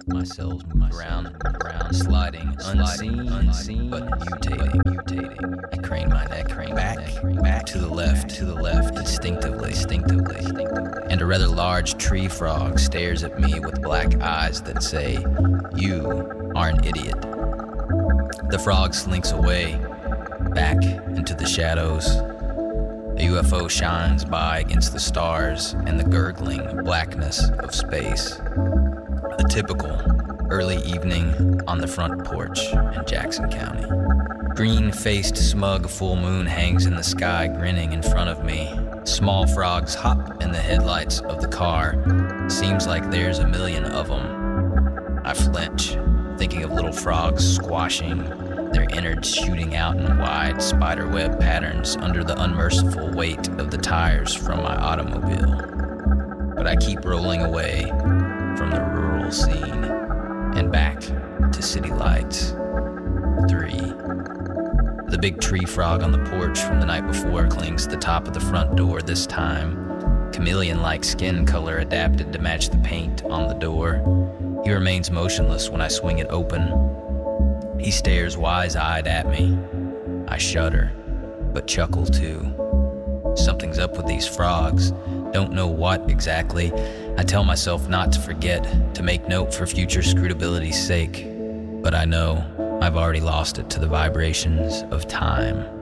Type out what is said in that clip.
myself around, sliding, unseen, but mutating. I crane my neck, back to the left, instinctively. And a rather large tree frog stares at me with black eyes that say, "You are an idiot." The frog slinks away, back into the shadows. A UFO shines by against the stars and the gurgling blackness of space. A typical early evening on the front porch in Jackson County. Green-faced smug full moon hangs in the sky, grinning in front of me. Small frogs hop in the headlights of the car. Seems like there's a million of them. I flinch, thinking of little frogs squashing, their innards shooting out in wide spiderweb patterns under the unmerciful weight of the tires from my automobile. But I keep rolling away from the rural scene and back to city lights. 3. The big tree frog on the porch from the night before clings to the top of the front door this time. Chameleon-like skin color adapted to match the paint on the door. He remains motionless when I swing it open. He stares wise-eyed at me. I shudder, but chuckle too. Something's up with these frogs. Don't know what exactly. I tell myself not to forget, to make note for future scrutability's sake. But I know I've already lost it to the vibrations of time.